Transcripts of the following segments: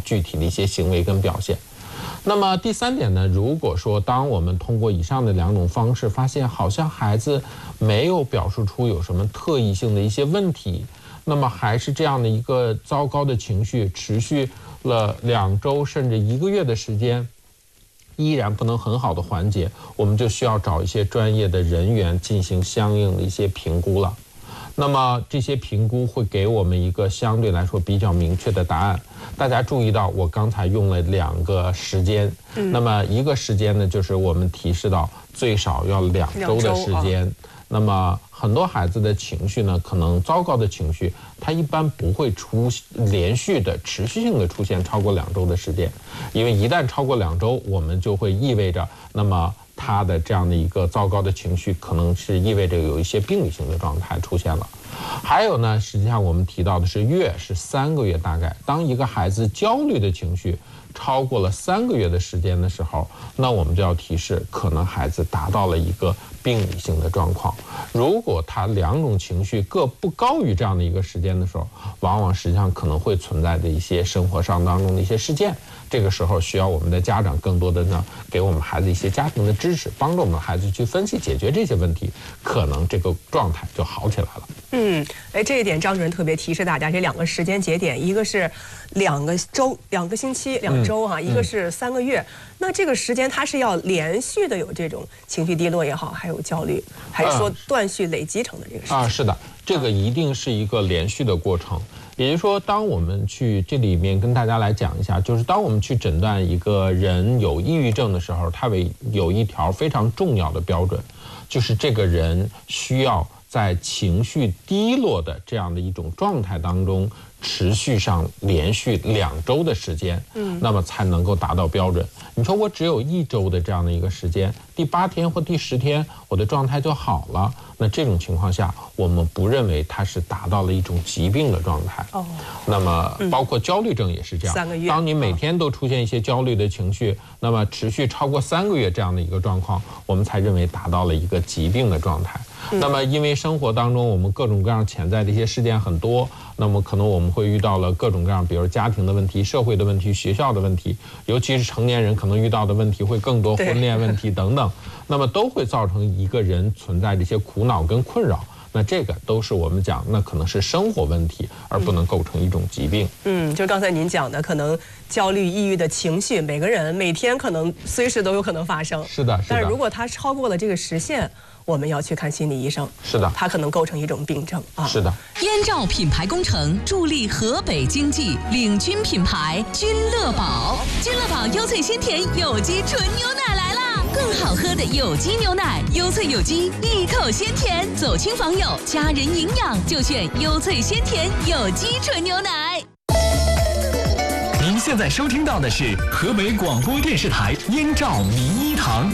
具体的一些行为跟表现。那么第3点呢，如果说当我们通过以上的2种方式发现好像孩子没有表述出有什么特异性的一些问题，那么还是这样的一个糟糕的情绪持续了2周甚至1个月的时间，依然不能很好的缓解，我们就需要找一些专业的人员进行相应的一些评估了。那么这些评估会给我们一个相对来说比较明确的答案。大家注意到我刚才用了2个时间，那么一个时间呢，就是我们提示到最少要2周的时间。那么很多孩子的情绪呢，可能糟糕的情绪，它一般不会连续的持续性的出现超过2周的时间，因为一旦超过2周，我们就会意味着，那么他的这样的一个糟糕的情绪，可能是意味着有一些病理性的状态出现了。还有呢，实际上我们提到的是月是3个月大概，当一个孩子焦虑的情绪超过了3个月的时间的时候，那我们就要提示，可能孩子达到了一个病理性的状况。如果他2种情绪各不高于这样的一个时间的时候，往往实际上可能会存在的一些生活上当中的一些事件。这个时候需要我们的家长更多的呢，给我们孩子一些家庭的支持，帮助我们孩子去分析解决这些问题，可能这个状态就好起来了。 这一点张主任特别提示大家，这2个时间节点，一个是2个周、2个星期、2周哈，一个是3个月。那这个时间它是要连续的有这种情绪低落也好，还有焦虑，还是说断续累积成的这个时间？ 是的，这个一定是一个连续的过程。也就是说，当我们去这里面跟大家来讲一下，就是当我们去诊断一个人有抑郁症的时候，它有一条非常重要的标准，就是这个人需要在情绪低落的这样的一种状态当中持续上连续2周的时间，那么才能够达到标准。你说我只有1周的这样的一个时间，第8天或第10天我的状态就好了，那这种情况下，我们不认为它是达到了一种疾病的状态。那么包括焦虑症也是这样，3个月，当你每天都出现一些焦虑的情绪，那么持续超过3个月这样的一个状况，我们才认为达到了一个疾病的状态。那么因为生活当中我们各种各样潜在的一些事件很多，那么可能我们会遇到了各种各样，比如家庭的问题、社会的问题、学校的问题，尤其是成年人可能遇到的问题会更多，婚恋问题等等，那么都会造成一个人存在的一些苦恼跟困扰。那这个都是我们讲，那可能是生活问题，而不能构成一种疾病。 就刚才您讲的，可能焦虑、抑郁的情绪，每个人每天可能随时都有可能发生。 是的， 但是如果它超过了这个时限，我们要去看心理医生。 是的， 它可能构成一种病症啊。 是的。 燕赵品牌工程助力河北经济，领军品牌君乐宝。君乐宝优萃鲜甜有机纯牛奶来啦！更好喝的有机牛奶，优萃有机，一口鲜甜，走亲访友，家人营养就选优萃鲜甜有机纯牛奶。 您现在收听到的是河北广播电视台燕赵名医堂。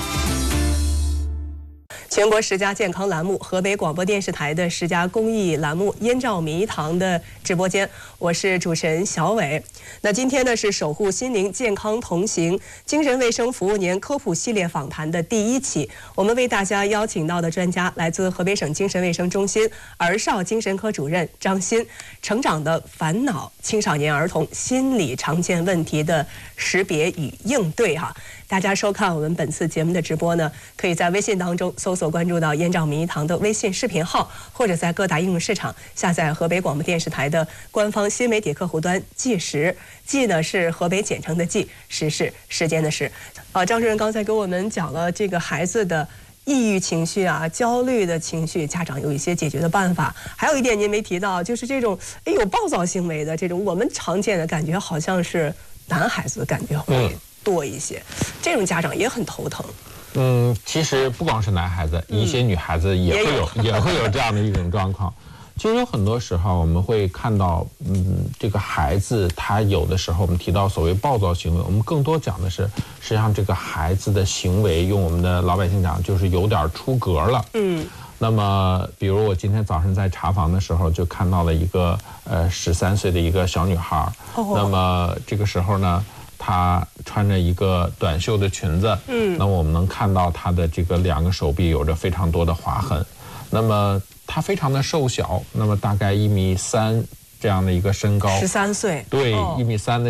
全国10佳健康栏目，河北广播电视台的10佳公益栏目燕赵名医堂的直播间，我是主持人小伟。那今天呢是守护心灵健康同行精神卫生服务年科普系列访谈的第1期，我们为大家邀请到的专家来自河北省精神卫生中心儿少精神科主任张欣，成长的烦恼、青少年儿童心理常见问题的识别与应对哈。大家收看我们本次节目的直播呢，可以在微信当中搜索关注到燕赵名医堂的微信视频号，或者在各大应用市场下载河北广播电视台的官方新媒体客户端计时，计呢是河北简称的计，时是时间的时。张主任刚才给我们讲了这个孩子的抑郁情绪啊、焦虑的情绪，家长有一些解决的办法。还有一点您没提到，就是这种有暴躁行为的这种，我们常见的感觉好像是男孩子感觉会多一些，这种家长也很头疼。 其实不光是男孩子，一些女孩子也会有这样的一种状况。其实有很多时候我们会看到，这个孩子他有的时候我们提到所谓暴躁行为，我们更多讲的是实际上这个孩子的行为，用我们的老百姓讲就是有点出格了。那么比如我今天早上在查房的时候就看到了一个13岁的一个小女孩，那么这个时候呢，她穿着一个短袖的裙子，那我们能看到她的这个2个手臂有着非常多的划痕，那么她非常的瘦小，那么大概1.3米这样的一个身高，13 岁， 对，1.3米的